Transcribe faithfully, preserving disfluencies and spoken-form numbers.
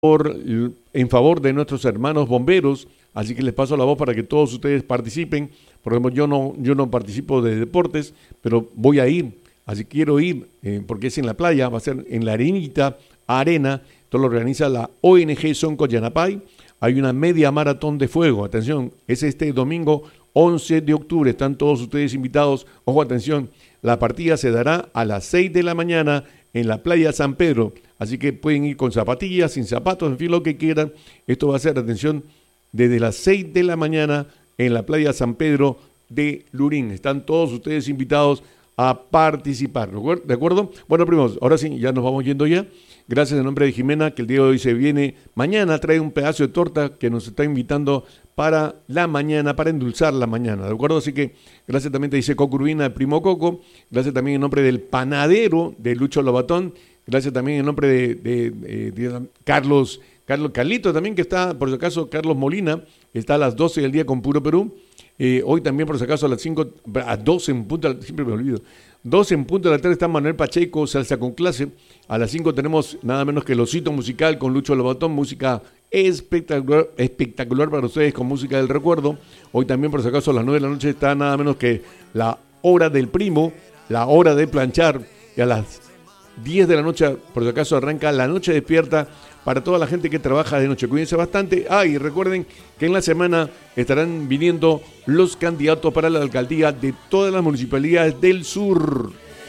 por, en favor de nuestros hermanos bomberos, así que les paso la voz para que todos ustedes participen. Por ejemplo, yo no, yo no participo de deportes, pero voy a ir, así que quiero ir, eh, porque es en la playa, va a ser en la Arenita Arena, esto lo organiza la O N G Sonco Yanapay. Hay una media maratón de fuego, atención, es este domingo once de octubre, están todos ustedes invitados. Ojo, atención, la partida se dará a las seis de la mañana en la playa San Pedro, así que pueden ir con zapatillas, sin zapatos, en fin, lo que quieran. Esto va a ser, atención, desde las seis de la mañana en la playa San Pedro de Lurín. Están todos ustedes invitados a participar, ¿de acuerdo? Bueno, primos, ahora sí, ya nos vamos yendo ya. Gracias en nombre de Jimena, que el día de hoy se viene. Mañana trae un pedazo de torta que nos está invitando para la mañana, para endulzar la mañana, ¿de acuerdo? Así que gracias también te dice Coco Urbina, el primo Coco. Gracias también en nombre del panadero de Lucho Lobatón. Gracias también en nombre de, de, de, de Carlos, Carlos Carlito también, que está, por si acaso, Carlos Molina, está a las doce del día con Puro Perú. Eh, hoy también, por si acaso, a las cinco, a doce en punto, siempre me olvido, doce en punto de la tarde está Manuel Pacheco, Salsa con Clase. A las cinco tenemos nada menos que el Osito Musical con Lucho Lobatón, música espectacular, espectacular para ustedes con música del recuerdo. Hoy también, por si acaso, a las nueve de la noche está nada menos que la hora del primo, la hora de planchar. Y a las diez de la noche, por si acaso, arranca la noche despierta para toda la gente que trabaja de noche. Cuídense bastante. Ah, y recuerden que en la semana estarán viniendo los candidatos para la alcaldía de todas las municipalidades del sur.